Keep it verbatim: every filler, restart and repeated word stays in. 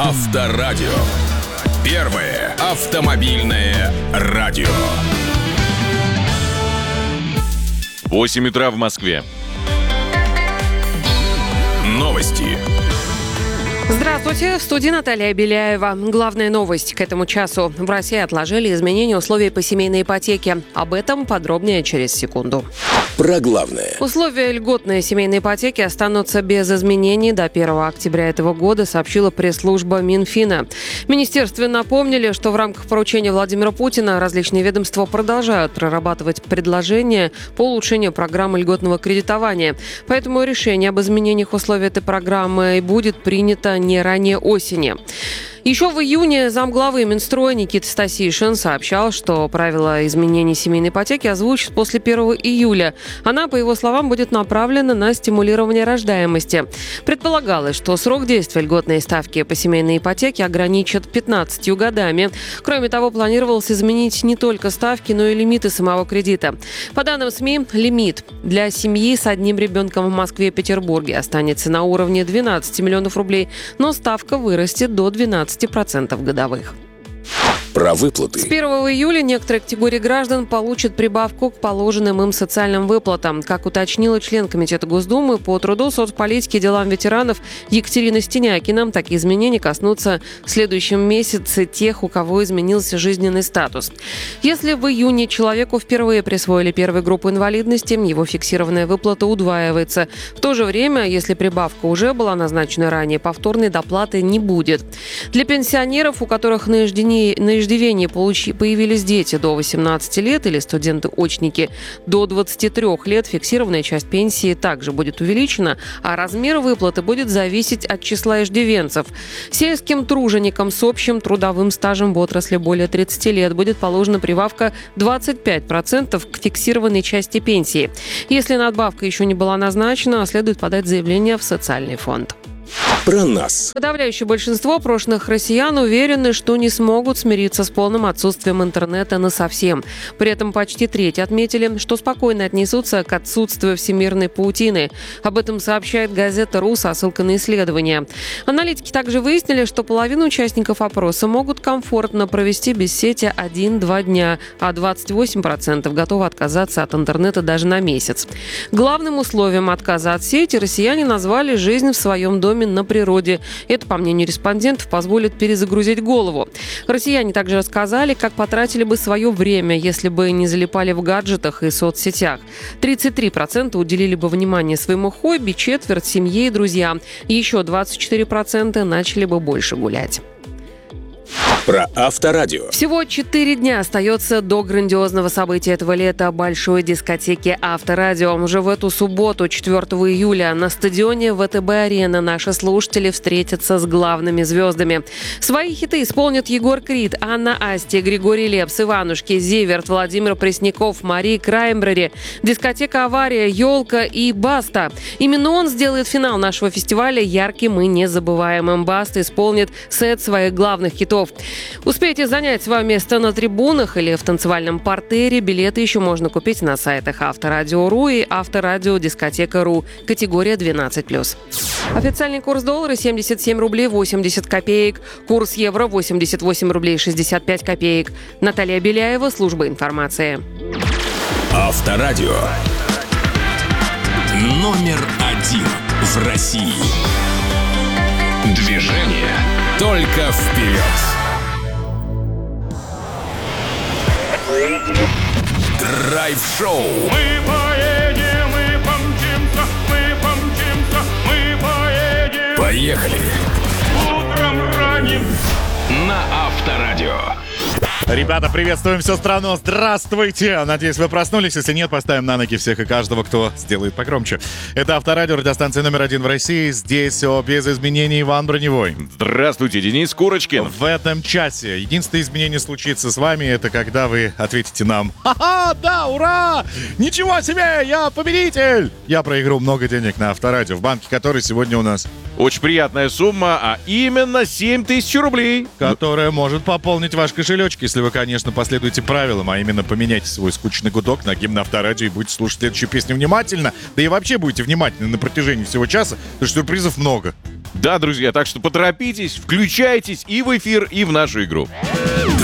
Авторадио. Первое автомобильное радио. восемь утра в Москве. Новости. Здравствуйте, в студии Наталья Беляева. Главная новость к этому часу. В России отложили изменение условий по семейной ипотеке. Об этом подробнее через секунду. Про главное. Условия льготной семейной ипотеки останутся без изменений до первого октября этого года, сообщила пресс-служба Минфина. В министерстве напомнили, что в рамках поручения Владимира Путина различные ведомства продолжают прорабатывать предложения по улучшению программы льготного кредитования. Поэтому решение об изменениях условий этой программы будет принято не ранее осени. Еще в июне замглавы Минстроя Никита Стасишин сообщал, что правила изменений семейной ипотеки озвучат после первого июля. Она, по его словам, будет направлена на стимулирование рождаемости. Предполагалось, что срок действия льготной ставки по семейной ипотеке ограничат пятнадцатью годами. Кроме того, планировалось изменить не только ставки, но и лимиты самого кредита. По данным СМИ, лимит для семьи с одним ребенком в Москве и Петербурге останется на уровне двенадцать миллионов рублей, но ставка вырастет до двенадцати процентов годовых. Про выплаты. С первого июля некоторые категории граждан получат прибавку к положенным им социальным выплатам. Как уточнила член Комитета Госдумы по труду, соцполитике и делам ветеранов Екатерина Стенякина, такие изменения коснутся в следующем месяце тех, у кого изменился жизненный статус. Если в июне человеку впервые присвоили первую группу инвалидности, его фиксированная выплата удваивается. В то же время, если прибавка уже была назначена ранее, повторной доплаты не будет. Для пенсионеров, у которых на иждивении появились дети до восемнадцати лет или студенты-очники до двадцати трёх лет, фиксированная часть пенсии также будет увеличена, а размер выплаты будет зависеть от числа иждивенцев. Сельским труженикам с общим трудовым стажем в отрасли более тридцати лет будет положена прибавка двадцать пять процентов к фиксированной части пенсии. Если надбавка еще не была назначена, следует подать заявление в социальный фонд. Про нас. Подавляющее большинство опрошенных россиян уверены, что не смогут смириться с полным отсутствием интернета насовсем. При этом почти треть отметили, что спокойно отнесутся к отсутствию всемирной паутины. Об этом сообщает газета «РУ» со ссылкой на исследование. Аналитики также выяснили, что половина участников опроса могут комфортно провести без сети один-два дня, а двадцать восемь процентов готовы отказаться от интернета даже на месяц. Главным условием отказа от сети россияне назвали жизнь в своем доме на природе. Это, по мнению респондентов, позволит перезагрузить голову. Россияне также рассказали, как потратили бы свое время, если бы не залипали в гаджетах и соцсетях. тридцать три процента уделили бы внимание своему хобби, четверть – семье и друзьям. Еще двадцать четыре процента начали бы больше гулять. Про Авторадио. Всего четыре дня остается до грандиозного события этого лета – большой дискотеки Авторадио. Уже в эту субботу, четвёртого июля, на стадионе ВТБ-арена наши слушатели встретятся с главными звездами. Свои хиты исполнят Егор Крид, Анна Асти, Григорий Лепс, Иванушки, Зиверт, Владимир Пресняков, Мари Краймбрери, дискотека «Авария», «Елка» и «Баста». Именно он сделает финал нашего фестиваля ярким и незабываемым. «Баста» исполнит сет своих главных хитов. Успейте занять свое место на трибунах или в танцевальном партере. Билеты еще можно купить на сайтах Авторадио.ру и Авторадио Дискотека.ру. Категория двенадцать плюс. Официальный курс доллара семьдесят семь рублей восемьдесят копеек. Курс евро восемьдесят восемь рублей шестьдесят пять копеек. Наталья Беляева, служба информации. Авторадио. Номер один в России. Движение только вперед. Драйв-шоу. Мы поедем, мы помчимся, мы помчимся, мы поедем. Поехали. Утром ранним На Авторадио. Ребята, приветствуем всю страну. Здравствуйте! Надеюсь, вы проснулись. Если нет, поставим на ноги всех и каждого, кто сделает погромче. Это Авторадио, радиостанция номер один в России. Здесь все без изменений. Иван Броневой. Здравствуйте, Денис Курочкин. В этом часе единственное изменение случится с вами, это когда вы ответите нам: «Ха-ха, да, ура! Ничего себе, я победитель!» Я проиграл много денег на Авторадио, в банке который сегодня у нас. Очень приятная сумма, а именно семь тысяч рублей. Которая может пополнить ваш кошелечек, если вы, конечно, последуете правилам, а именно поменяйте свой скучный гудок на гимн Авторадио и будете слушать следующую песню внимательно. Да и вообще будете внимательны на протяжении всего часа, потому что сюрпризов много. Да, друзья, так что поторопитесь, включайтесь и в эфир, и в нашу игру.